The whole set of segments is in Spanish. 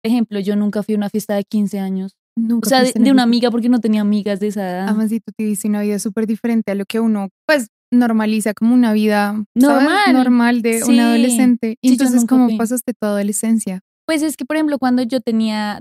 por ejemplo, yo nunca fui a una fiesta de 15 años. O Nunca sea, fuiste a de una fiesta. amiga porque no tenía amigas de esa edad. Además, si tú tuviste una vida súper diferente a lo que uno, pues, normaliza como una vida, ¿sabes? Normal. Normal de un Sí. adolescente. Y Sí, yo entonces, nunca ¿cómo fui. pasaste tu adolescencia? Pues es que, por ejemplo, cuando yo tenía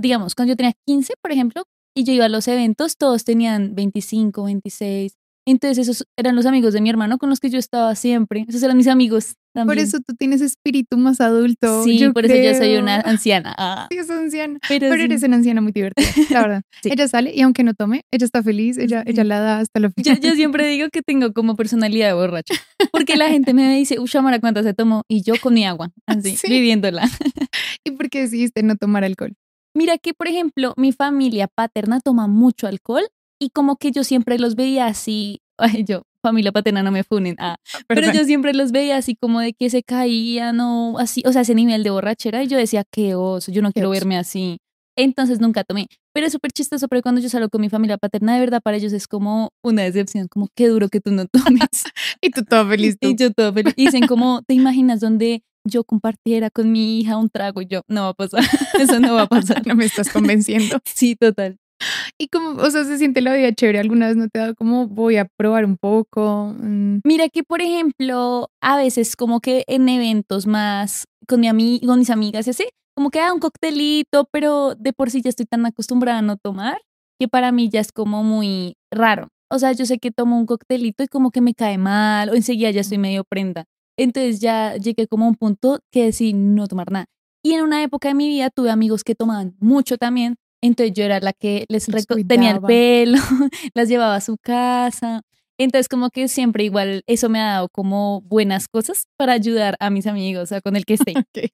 15, por ejemplo, y yo iba a los eventos, todos tenían 25, 26. Entonces esos eran los amigos de mi hermano con los que yo estaba siempre. Esos eran mis amigos Por también. eso tú tienes espíritu más adulto, Sí, yo por eso yo soy creo. una anciana. Ah, Sí, es anciana. pero Pero eres sí. una anciana muy divertida, la verdad. Sí. Ella sale y aunque no tome, ella está feliz, ella Sí. la da hasta lo Yo final. siempre digo que tengo como personalidad de borracha. Porque la gente me dice, uy, Amara, ¿cuántas se tomó? Y yo con mi agua, así, Sí. viviéndola. ¿Y por qué decidiste no tomar alcohol? Mira que, por ejemplo, mi familia paterna toma mucho alcohol y como que yo siempre los veía así, ay, yo, familia paterna, no me funen, pero Perdón. yo siempre los veía así como de que se caían o así, o sea, ese nivel de borrachera y yo decía, qué oso, yo no quiero oso. verme así. Entonces nunca tomé. Pero es súper chistoso porque cuando yo salgo con mi familia paterna, de verdad para ellos es como una decepción, como qué duro que tú no tomes. Y tú toda feliz Y tú. yo todo feliz. Y dicen como, ¿te imaginas donde yo compartiera con mi hija un trago? Y yo, no va a pasar, eso no va a pasar. No me estás convenciendo. Sí, total. Y como, o sea, se siente la vida chévere. ¿Alguna vez no te ha dado como voy a probar un poco? Mira que, por ejemplo, a veces como que en eventos más con con mis amigas y así, como que un coctelito, pero de por sí ya estoy tan acostumbrada a no tomar que para mí ya es como muy raro. O sea, yo sé que tomo un coctelito y como que me cae mal o enseguida ya estoy medio prenda. Entonces ya llegué como a un punto que decidí no tomar nada. Y en una época de mi vida tuve amigos que tomaban mucho también, entonces yo era la que Los tenía el cuidaba. pelo, las llevaba a su casa. Entonces, como que siempre igual eso me ha dado como buenas cosas para ayudar a mis amigos, o sea, con el que esté. Ok.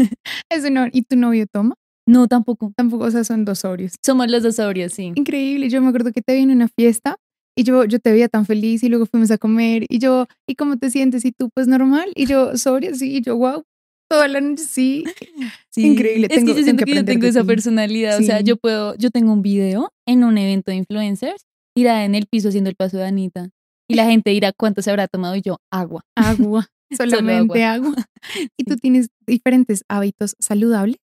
Eso no. ¿Y tu novio toma? No, tampoco. Tampoco, o sea, son dos sobrios. Somos los dos sobrios, sí. Increíble. Yo me acuerdo que te vi en una fiesta y yo te veía tan feliz y luego fuimos a comer y yo, ¿y cómo te sientes? Y tú, pues normal. Y yo, sobria, sí. Y yo, wow. Toda la noche, sí. Sí, Increíble. es que yo Tengo siento que que yo aprender tengo de esa ti. personalidad, o sea, Sí. yo tengo un video en un evento de influencers tirada en el piso haciendo el paso de Anita y la gente dirá cuánto se habrá tomado y yo, agua, Agua. solo agua. Solamente agua. ¿Y tú Sí. tienes diferentes hábitos saludables?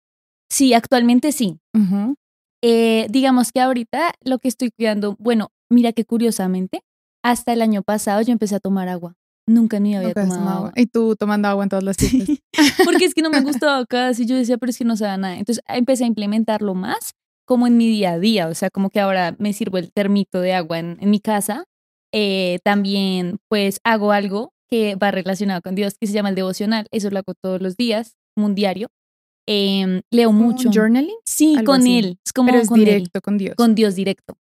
Sí, actualmente sí. Ujú. Digamos que ahorita lo que estoy cuidando, bueno, mira que curiosamente, hasta el año pasado yo empecé a tomar agua. Nunca en mi vida había Nunca has tomado tomado agua. agua. Y tú tomando agua en todas las fiestas. Sí, porque es que no me gustaba casi, yo decía, pero es que no sabe nada. Entonces empecé a implementarlo más como en mi día a día, o sea, como que ahora me sirvo el termito de agua en mi casa. También pues hago algo que va relacionado con Dios, que se llama el devocional. Eso lo hago todos los días, como un diario. Leo ¿Como un mucho. journaling? Sí, Algo con así. él, es Pero como es con él, directo con Dios. con Dios directo.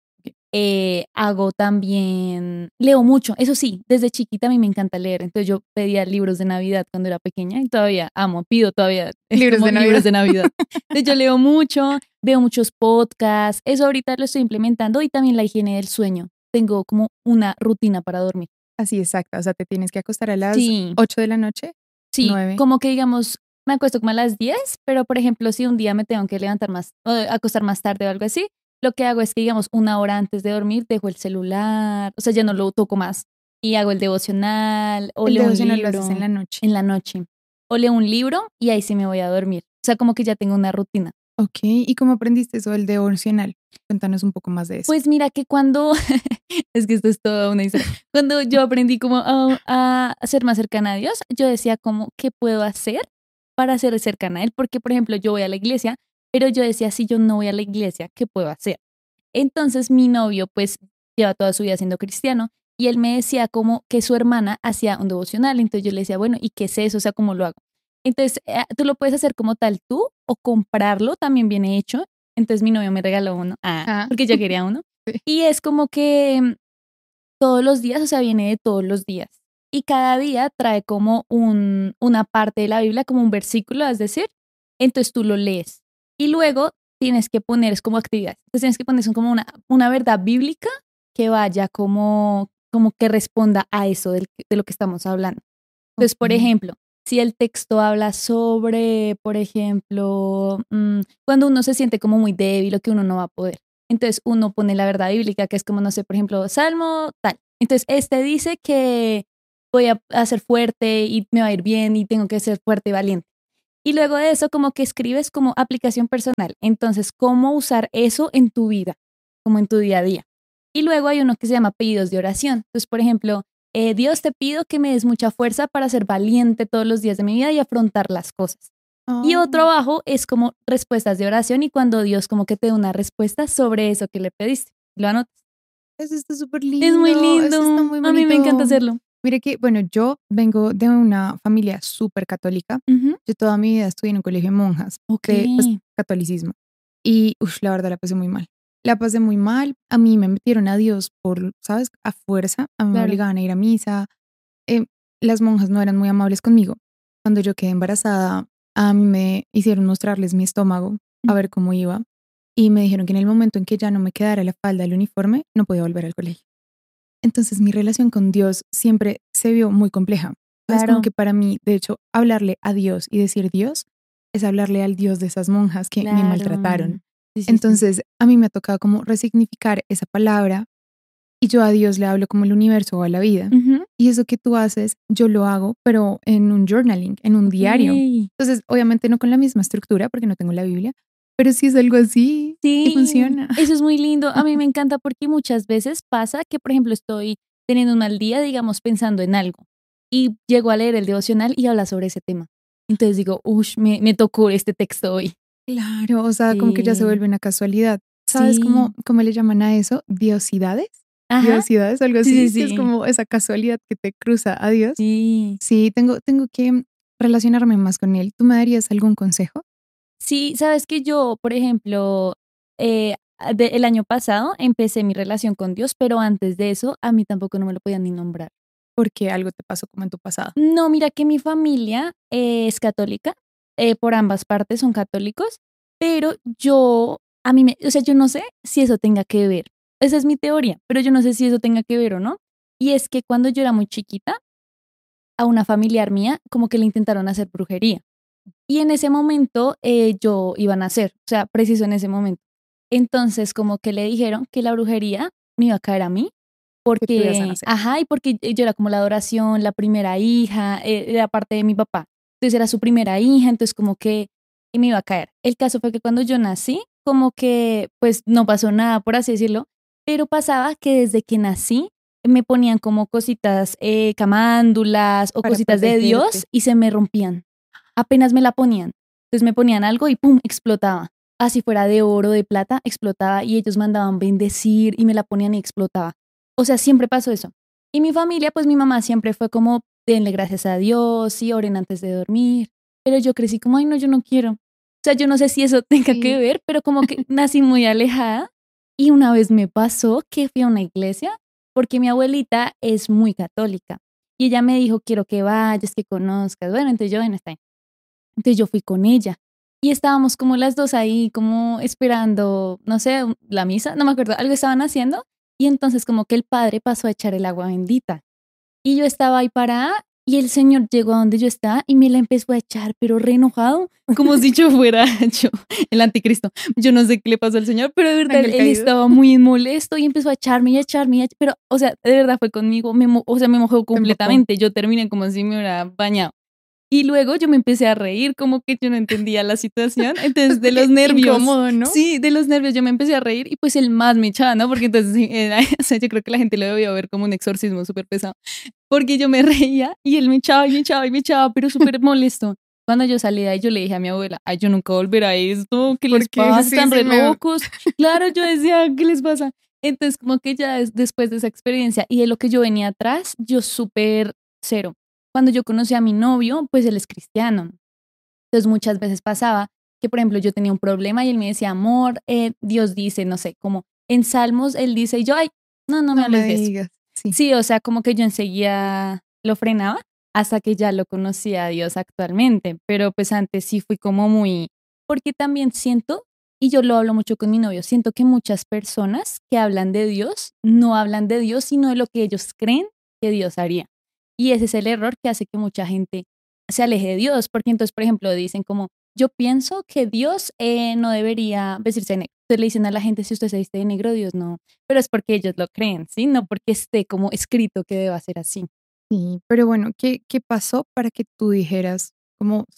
Hago también, leo mucho, eso sí, desde chiquita a mí me encanta leer, entonces yo pedía libros de Navidad cuando era pequeña y todavía pido todavía Libros como de libros Navidad. de Navidad. Entonces yo leo mucho, veo muchos podcasts, eso ahorita lo estoy implementando y también la higiene del sueño. Tengo como una rutina para dormir. Así exacta. O sea, te tienes que acostar a las Sí, 8 de la noche, sí, 9. como que digamos, me acuesto como a las 10, pero por ejemplo, si un día me tengo que levantar más, o acostar más tarde o algo así, lo que hago es que, digamos, una hora antes de dormir dejo el celular, o sea, ya no lo toco más y hago el devocional o El leo un devocional lo haces en libro la noche. en la noche o leo un libro y ahí sí me voy a dormir. O sea, como que ya tengo una rutina. Ok. ¿Y cómo aprendiste eso del devocional? Cuéntanos un poco más de eso. Pues mira que cuando, es que esto es toda una historia, cuando yo aprendí como a ser más cercana a Dios, yo decía como, ¿qué puedo hacer para ser cercana a Él? Porque, por ejemplo, yo voy a la iglesia, pero yo decía, si yo no voy a la iglesia, ¿qué puedo hacer? Entonces mi novio pues lleva toda su vida siendo cristiano y él me decía como que su hermana hacía un devocional, entonces yo le decía, bueno, ¿y qué es eso? O sea, ¿cómo lo hago? Entonces, tú lo puedes hacer como tal tú o comprarlo, también viene hecho. Entonces mi novio me regaló uno, Ah, porque yo quería uno. sí. Y es como que todos los días, o sea, viene de todos los días. Y cada día trae como una parte de la Biblia, como un versículo, es decir, entonces tú lo lees. Y luego tienes que poner, es como actividad, entonces tienes que poner son como una verdad bíblica que vaya como que responda a eso de lo que estamos hablando. Entonces, por Ok. ejemplo, si el texto habla sobre, por ejemplo, cuando uno se siente como muy débil o que uno no va a poder. Entonces uno pone la verdad bíblica, que es como, no sé, por ejemplo, Salmo tal. Entonces este dice que voy a ser fuerte y me va a ir bien y tengo que ser fuerte y valiente. Y luego de eso como que escribes como aplicación personal. Entonces, ¿cómo usar eso en tu vida? Como en tu día a día. Y luego hay uno que se llama pedidos de oración. Entonces, por ejemplo, Dios te pido que me des mucha fuerza para ser valiente todos los días de mi vida y afrontar las cosas. Y otro Oh, abajo es como respuestas de oración y cuando Dios como que te da una respuesta sobre eso que le pediste. Lo anotas. eso está súper Es muy lindo, eso está lindo. muy A mí me encanta bonito. hacerlo. Mire que, bueno, yo vengo de una familia súper católica. Ujú. Yo toda mi vida estudié en un colegio de monjas Ok. de, pues, catolicismo. Y, la verdad, la pasé muy mal. La pasé muy mal. A mí me metieron a Dios por, ¿sabes? A fuerza. A mí me Claro. obligaban a ir a misa. Eh, las monjas no eran muy amables conmigo. Cuando yo quedé embarazada, a mí me hicieron mostrarles mi estómago a ver cómo iba. Y me dijeron que en el momento en que ya no me quedara la falda, el uniforme, no podía volver al colegio. Entonces mi relación con Dios siempre se vio muy compleja. ¿Sabes? Como Claro. que para mí, de hecho, hablarle a Dios y decir Dios es hablarle al Dios de esas monjas que me Claro. maltrataron. Sí, sí, sí. Entonces, a mí me ha tocado como resignificar esa palabra y yo a Dios le hablo como el universo o a la vida. Ujú. Y eso que tú haces, yo lo hago, pero en un journaling, en un diario. Ok. Entonces, obviamente no con la misma estructura porque no tengo la Biblia, pero sí es algo así y Sí, funciona. eso es muy lindo. A mí me encanta porque muchas veces pasa que, por ejemplo, estoy teniendo un mal día, digamos, pensando en algo y llego a leer el devocional y habla sobre ese tema. Entonces digo, uff, me tocó este texto hoy. Claro, o sea, como que ya se Sí, vuelve una casualidad. ¿Sabes sí, cómo le llaman a eso? Diosidades. ajá, Diosidades, algo sí, sí, así, que es sí, como esa casualidad que te cruza a Dios. sí. Sí, tengo que relacionarme más con él. ¿Tú me darías algún consejo? Sí, sabes que yo, por ejemplo, el año pasado empecé mi relación con Dios, pero antes de eso a mí tampoco no me lo podían ni nombrar. Porque algo te pasó como en tu pasado. No, mira que mi familia es católica, por ambas partes son católicos, pero o sea, yo no sé si eso tenga que ver. Esa es mi teoría, pero yo no sé si eso tenga que ver o no. Y es que cuando yo era muy chiquita, a una familiar mía como que le intentaron hacer brujería. Y en ese momento yo iba a nacer, o sea, preciso en ese momento. Entonces como que le dijeron que la brujería me iba a caer a mí Que tú ibas a porque, nacer. ajá, y porque yo era como la adoración, la primera hija, era parte de mi papá. Entonces era su primera hija, entonces como que y me iba a caer. El caso fue que cuando yo nací, como que pues no pasó nada, por así decirlo, pero pasaba que desde que nací me ponían como cositas, camándulas o Para cositas de protegerte. Dios y se me rompían. Apenas me la ponían. Entonces me ponían algo y ¡pum! Explotaba. Así fuera de oro, de plata, explotaba y ellos mandaban bendecir y me la ponían y explotaba. O sea, siempre pasó eso. Y mi familia, pues mi mamá siempre fue como, denle gracias a Dios y oren antes de dormir. Pero yo crecí como, ay, no, yo no quiero. O sea, yo no sé si eso tenga que Sí. ver, pero como que nací muy alejada. Y una vez me pasó que fui a una iglesia porque mi abuelita es muy católica. Y ella me dijo, quiero que vayas, que conozcas. Bueno, entonces yo, bueno, está bien. Entonces yo fui con ella. Y estábamos como las dos ahí, como esperando, no sé, la misa, no me acuerdo, algo estaban haciendo. Y entonces como que el padre pasó a echar el agua bendita. Y yo estaba ahí parada y el señor llegó a donde yo estaba y me la empezó a echar, pero re enojado, como si yo fuera yo, el anticristo. Yo no sé qué le pasó al señor, pero de verdad Ángel él caído. estaba muy molesto y empezó a echarme y a echarme pero, o sea, de verdad fue conmigo, o sea, me mojó Te embocó. completamente. Yo terminé como si me hubiera bañado. Y luego yo me empecé a reír, como que yo no entendía la situación. Pues Entonces, de porque los nervios, incómodo, ¿no? sí, de los nervios yo me empecé a reír y pues el más me echaba, ¿no? Porque entonces, sí, o sea, yo creo que la gente lo debió ver como un exorcismo súper pesado. Porque yo me reía y él me echaba y me echaba y me echaba, pero súper molesto. Cuando yo salí de ahí, yo le dije a mi abuela, ay, yo nunca volveré a esto, ¿qué les Porque pasa? sí, Están sí, re me... locos. Claro, yo decía, ¿qué les pasa? Entonces, como que ya después de esa experiencia y de lo que yo venía atrás, yo súper cero. Cuando yo conocí a mi novio, pues él es cristiano. Entonces muchas veces pasaba que, por ejemplo, yo tenía un problema y él me decía, amor, Dios dice, no sé, como en Salmos él dice, y yo, ay, no, no me No me hables de eso. digas. Sí. Sí, o sea, como que yo enseguida lo frenaba hasta que ya lo conocía a Dios actualmente, pero pues antes sí fui como muy, porque también siento, y yo lo hablo mucho con mi novio, siento que muchas personas que hablan de Dios no hablan de Dios, sino de lo que ellos creen que Dios haría. Y ese es el error que hace que mucha gente se aleje de Dios, porque entonces, por ejemplo, dicen como, yo pienso que Dios no debería vestirse de negro. Entonces le dicen a la gente, si usted se viste de negro, Dios no, pero es porque ellos lo creen, ¿sí? No porque esté como escrito que deba ser así. Sí, pero bueno, ¿qué pasó para que tú dijeras como sí?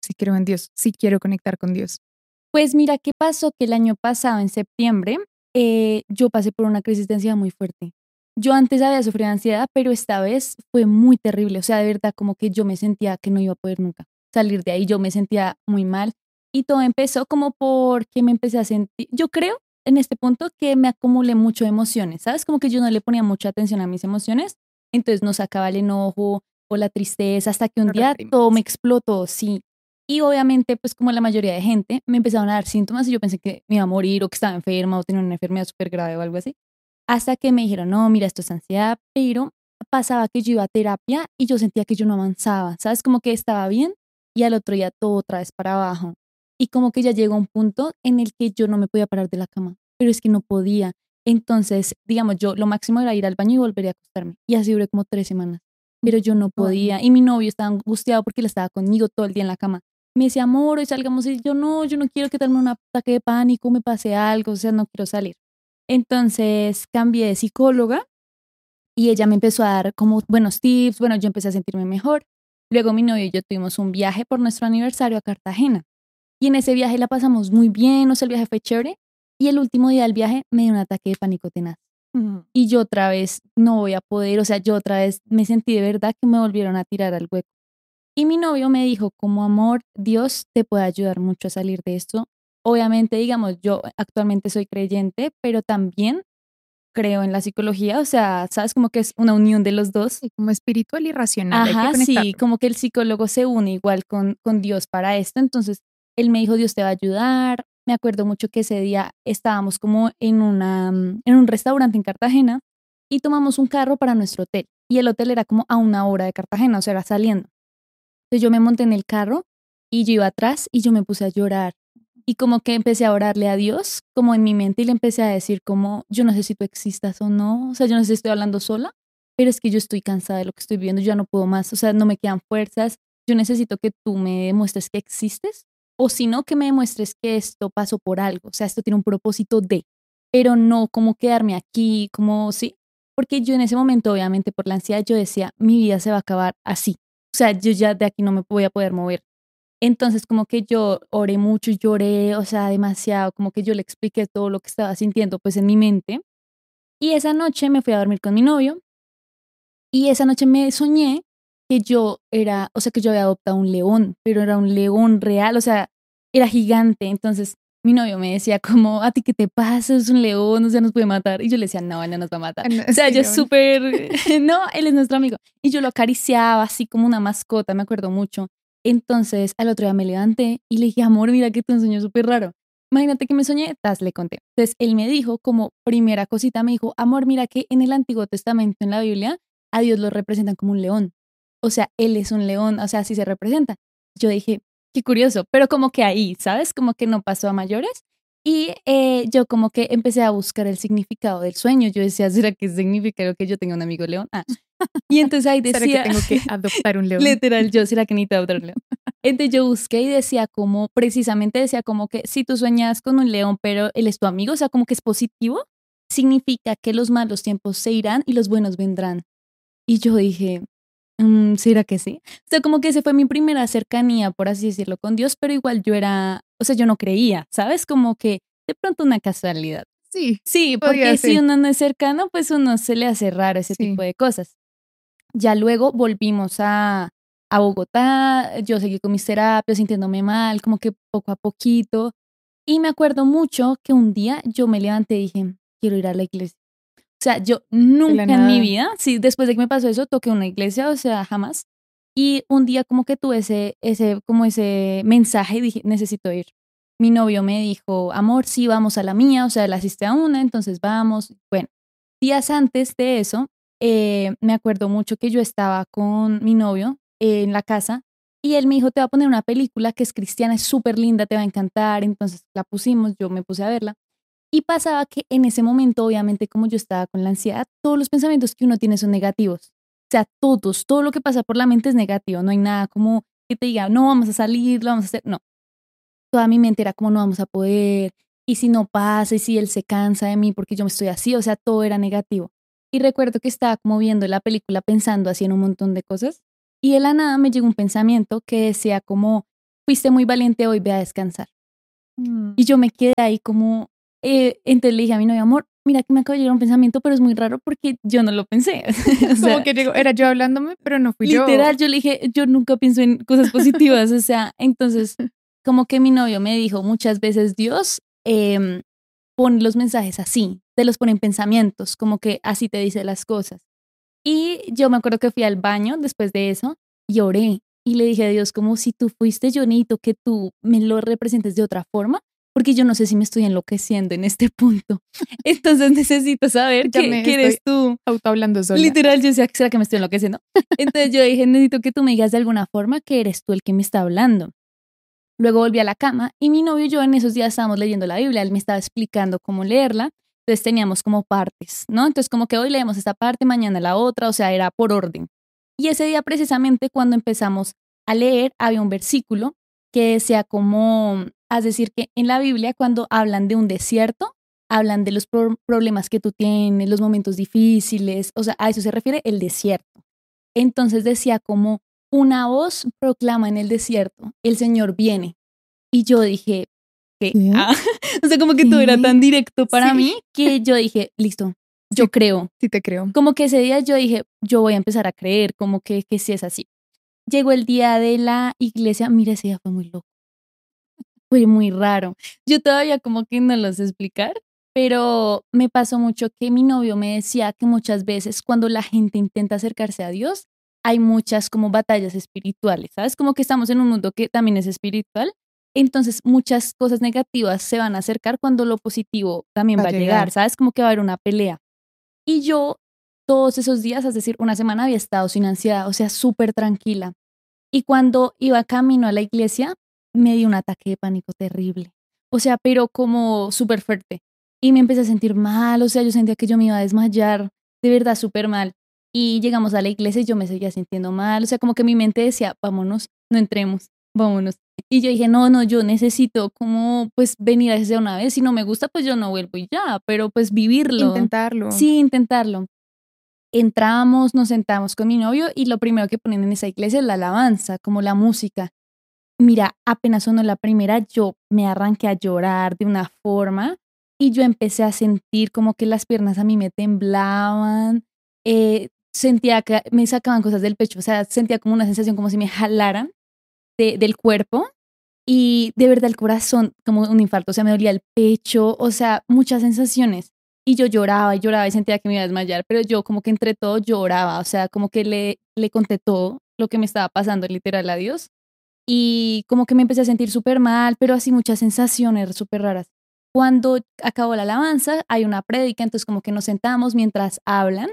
sí creo en Dios, sí quiero conectar con Dios. Pues mira, ¿qué pasó? Que el año pasado, en septiembre, yo pasé por una crisis de ansiedad muy fuerte. Yo antes había sufrido de ansiedad, pero esta vez fue muy terrible. O sea, de verdad, como que yo me sentía que no iba a poder nunca salir de ahí. Yo me sentía muy mal. Y todo empezó como porque me empecé a sentir, yo creo en este punto que me acumulé mucho de emociones, ¿sabes? Como que yo no le ponía mucha atención a mis emociones. Entonces no sacaba el enojo o la tristeza hasta que un Lo día todo me reprimías. explotó, sí. Y obviamente, pues como la mayoría de gente, me empezaron a dar síntomas y yo pensé que me iba a morir o que estaba enferma o tenía una enfermedad súper grave o algo así. Hasta que me dijeron, no, mira, esto es ansiedad, pero pasaba que yo iba a terapia y yo sentía que yo no avanzaba, ¿sabes? Como que estaba bien y al otro día todo otra vez para abajo. Y como que ya llegó un punto en el que yo no me podía parar de la cama, pero es que no podía. Entonces, digamos, yo lo máximo era ir al baño y volver a acostarme. Y así duré como 3 semanas, pero yo no Ay, podía. Y mi novio estaba angustiado porque él estaba conmigo todo el día en la cama. Me decía, amor, hoy salgamos y yo no quiero que tenga un ataque de pánico, me pase algo, o sea, no quiero salir. Entonces cambié de psicóloga y ella me empezó a dar como buenos tips, bueno, yo empecé a sentirme mejor. Luego mi novio y yo tuvimos un viaje por nuestro aniversario a Cartagena y en ese viaje la pasamos muy bien, o sea, el viaje fue chévere y el último día del viaje me dio un ataque de pánico tenaz. mm, Y yo otra vez no voy a poder, o sea, yo otra vez me sentí de verdad que me volvieron a tirar al hueco. Y mi novio me dijo, como amor, Dios te puede ayudar mucho a salir de esto. Obviamente, digamos, yo actualmente soy creyente, pero también creo en la psicología, o sea, sabes como que es una unión de los dos. sí, como espiritual y racional, hay que Ajá, sí, conectarlo. como que el psicólogo se une igual con Dios para esto. Entonces, él me dijo, Dios te va a ayudar. Me acuerdo mucho que ese día estábamos como en un restaurante en Cartagena y tomamos un carro para nuestro hotel. Y el hotel era como a 1 hora de Cartagena, o sea, era saliendo. Entonces yo me monté en el carro y yo iba atrás y yo me puse a llorar. Y como que empecé a orarle a Dios, como en mi mente, y le empecé a decir como, yo no sé si tú existas o no, o sea, yo no sé si estoy hablando sola, pero es que yo estoy cansada de lo que estoy viviendo, yo ya no puedo más, o sea, no me quedan fuerzas, yo necesito que tú me demuestres que existes, o si no, que me demuestres que esto pasó por algo, o sea, esto tiene un propósito de, pero no como quedarme aquí, como sí, porque yo en ese momento, obviamente por la ansiedad, yo decía, mi vida se va a acabar así, o sea, yo ya de aquí no me voy a poder mover. Entonces, como que yo oré mucho y lloré, o sea, demasiado, como que yo le expliqué todo lo que estaba sintiendo, pues en mi mente. Y esa noche me fui a dormir con mi novio y esa noche me soñé que yo era, o sea, que yo había adoptado un león, pero era un león real, o sea, era gigante. Entonces, mi novio me decía como, ¿a ti qué te pasa? Es un león, o sea, nos puede matar. Y yo le decía, no, él no nos va a matar. Ah, no, O sea, sí, yo es no, súper, no, él es nuestro amigo. Y yo lo acariciaba así como una mascota, me acuerdo mucho. Entonces, al otro día me levanté y le dije, amor, mira que tuve un sueño súper raro. Imagínate que me soñé, le conté. Entonces, él me dijo como primera cosita, me dijo, amor, mira que en el Antiguo Testamento, en la Biblia, a Dios lo representan como un león. O sea, él es un león, o sea, así se representa. Yo dije, qué curioso, pero como que ahí, ¿sabes? Como que no pasó a mayores. Y yo como que empecé a buscar el significado del sueño. Yo decía, ¿será que significa lo que yo tenga un amigo león? Ah. Y entonces ahí ¿será que decía, tengo que adoptar un león? literal, yo, ¿será que necesito otro león? Entonces yo busqué y decía como, precisamente decía como que si tú sueñas con un león, pero él es tu amigo, o sea, como que es positivo, significa que los malos tiempos se irán y los buenos vendrán. Y yo dije, ¿será que sí? O sea, como que ese fue mi primera cercanía, por así decirlo, con Dios, pero igual yo era, o sea, yo no creía, ¿sabes? Como que de pronto una casualidad. Sí, Sí, podría porque si ser, uno no es cercano, pues uno se le hace raro ese tipo sí. de cosas. Ya luego volvimos a Bogotá, yo seguí con mis terapias, sintiéndome mal, como que poco a poquito. Y me acuerdo mucho que un día yo me levanté y dije, quiero ir a la iglesia. O sea, yo De la nunca en mi nada. vida, sí, después de que me pasó eso, toqué una iglesia, o sea, jamás. Y un día como que tuve como ese mensaje y dije, necesito ir. Mi novio me dijo, amor, sí, vamos a la mía, o sea, él asiste a una, entonces vamos. Bueno, días antes de eso, me acuerdo mucho que yo estaba con mi novio en la casa y él me dijo, te va a poner una película que es cristiana, es súper linda, te va a encantar. Entonces la pusimos, yo me puse a verla. Y pasaba que en ese momento, obviamente, como yo estaba con la ansiedad, todos los pensamientos que uno tiene son negativos. O sea, todos, todo lo que pasa por la mente es negativo. No hay nada como que te diga, no, vamos a salir, lo vamos a hacer. No, toda mi mente era como, no vamos a poder. Y si no pasa, y si él se cansa de mí porque yo me estoy así, o sea, todo era negativo. Y recuerdo que estaba como viendo la película pensando así en un montón de cosas. Y de la nada me llegó un pensamiento que decía como, fuiste muy valiente hoy, ve a descansar. Y yo me quedé ahí como, entonces le dije a mi novio, amor, mira que me acaba de llegar un pensamiento, pero es muy raro porque yo no lo pensé. O sea, Como que llegó, era yo hablándome, pero no fui literal, yo. yo le dije, yo nunca pienso en cosas positivas. O sea, entonces, como que mi novio me dijo muchas veces, Dios pone los mensajes así, te los pone en pensamientos, como que así te dice las cosas. Y yo me acuerdo que fui al baño después de eso y oré y le dije a Dios, como si tú fuiste yo, necesito que tú me lo representes de otra forma, porque yo no sé si me estoy enloqueciendo en este punto. Entonces necesito saber Ya que, me que eres estoy tú. autohablando sola. Literal, yo decía, ¿será que me estoy enloqueciendo? Entonces yo dije, necesito que tú me digas de alguna forma que eres tú el que me está hablando. Luego volví a la cama y mi novio y yo en esos días estábamos leyendo la Biblia. Él me estaba explicando cómo leerla. Entonces teníamos como partes, ¿no? Entonces como que hoy leemos esta parte, mañana la otra, o sea, era por orden. Y ese día precisamente cuando empezamos a leer había un versículo que decía como, es decir, que en la Biblia cuando hablan de un desierto, hablan de los problemas que tú tienes, los momentos difíciles, o sea, a eso se refiere el desierto. Entonces decía como una voz proclama en el desierto, el Señor viene. Y yo dije, ¿qué? ¿Qué? O sea, como que todo era tan directo para Sí. mí que yo dije, listo, yo Sí. creo. Sí te creo. Como que ese día yo dije, yo voy a empezar a creer, como que sí es así. Llegó el día de la iglesia, mira, ese día fue muy loco, fue muy raro. Yo todavía como que no lo sé explicar, pero me pasó mucho que mi novio me decía que muchas veces cuando la gente intenta acercarse a Dios, hay muchas como batallas espirituales, ¿sabes? Como que estamos en un mundo que también es espiritual, entonces muchas cosas negativas se van a acercar cuando lo positivo también Va va a a llegar, llegar. ¿sabes? Como que va a haber una pelea. Y yo todos esos días, es decir, una semana había estado sin ansiedad, o sea, súper tranquila. Y cuando iba camino a la iglesia, me dio un ataque de pánico terrible. O sea, pero como súper fuerte. Y me empecé a sentir mal, o sea, yo sentía que yo me iba a desmayar, de verdad, súper mal. Y llegamos a la iglesia y yo me seguía sintiendo mal, o sea, como que mi mente decía, vámonos, no entremos, vámonos. Y yo dije, no, no, yo necesito como pues venir a ese una vez, si no me gusta, pues yo no vuelvo y ya, pero pues vivirlo, Intentarlo. sí, intentarlo. Entramos, nos sentamos con mi novio y lo primero que ponen en esa iglesia es la alabanza, como la música. Mira, apenas sonó la primera, yo me arranqué a llorar de una forma y yo empecé a sentir como que las piernas a mí me temblaban, sentía que me sacaban cosas del pecho, o sea, sentía como una sensación como si me jalaran del cuerpo y de verdad el corazón, como un infarto, o sea, me dolía el pecho, o sea, muchas sensaciones. Y yo lloraba y lloraba y sentía que me iba a desmayar, pero yo como que entre todo lloraba, o sea, como que le conté todo lo que me estaba pasando literal a Dios. Y como que me empecé a sentir súper mal, pero así muchas sensaciones súper raras. Cuando acabó la alabanza, hay una prédica, entonces como que nos sentamos mientras hablan.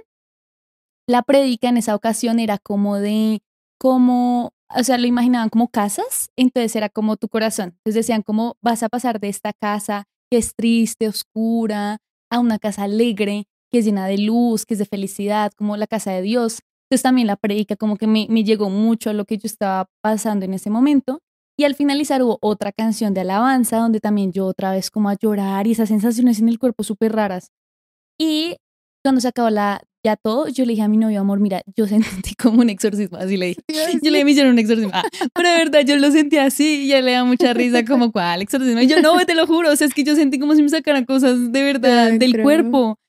La prédica en esa ocasión era como de, como, o sea, lo imaginaban como casas, entonces era como tu corazón. Entonces decían como vas a pasar de esta casa que es triste, oscura, a una casa alegre, que es llena de luz, que es de felicidad, como la casa de Dios. Entonces también la prédica como que me llegó mucho a lo que yo estaba pasando en ese momento. Y al finalizar hubo otra canción de alabanza donde también yo otra vez como a llorar y esas sensaciones en el cuerpo súper raras. Y cuando se acabó ya todo, yo le dije a mi novio, amor, mira, yo sentí como un exorcismo, así le dije. Te iba a Yo le dije, decir. me hicieron un exorcismo. Pero de verdad, yo lo sentí así y ya le da mucha risa, como, ¿cuál exorcismo? Y yo, no, te lo juro, o sea, es que yo sentí como si me sacaran cosas de De verdad del adentro. cuerpo.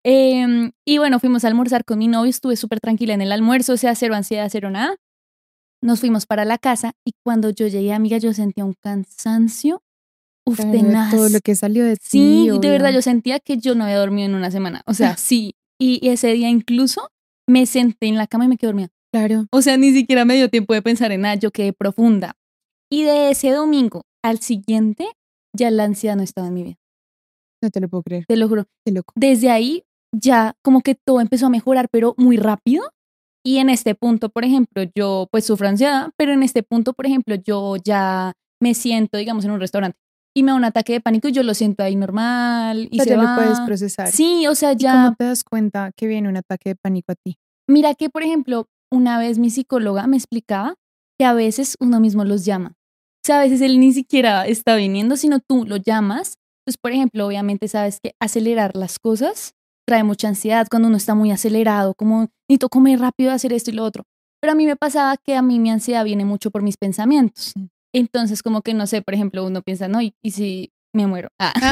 Y bueno, fuimos a almorzar con mi novio, estuve súper tranquila en el almuerzo, o sea, cero ansiedad, cero nada. Nos fuimos para la casa y cuando yo llegué, amiga, yo sentía un cansancio, uf, Claro, de todo lo tenaz. que salió de Sí, ti, y de verdad obvio. yo sentía que yo no había dormido en una semana. O sea, sí. Y ese día incluso me senté en la cama y me quedé dormida. Claro, O sea, ni siquiera me dio tiempo de pensar en nada, yo quedé profunda. Y de ese domingo al siguiente, ya la ansiedad no estaba en mi vida. no te lo puedo creer. Te lo juro. Qué loco. Desde ahí ya como que todo empezó a mejorar, pero muy rápido. Y en este punto, por ejemplo, yo pues sufro ansiedad, pero en este punto, por ejemplo, yo ya me siento, digamos, en un restaurante y me da un ataque de pánico y yo lo siento ahí normal O y sea, se ya lo puedes va. procesar. Sí, o sea, ¿Y cómo ya, te das cuenta que viene un ataque de pánico a ti? mira que, por ejemplo, una vez mi psicóloga me explicaba que a veces uno mismo los llama. O sea, a veces él ni siquiera está viniendo, sino tú lo llamas. Entonces, por ejemplo, obviamente sabes que acelerar las cosas trae mucha ansiedad cuando uno está muy acelerado, como necesito comer rápido, hacer esto y lo otro. Pero a mí me pasaba que a mí mi ansiedad viene mucho por mis pensamientos. Entonces como que no sé, por ejemplo, uno piensa, no, y si me muero.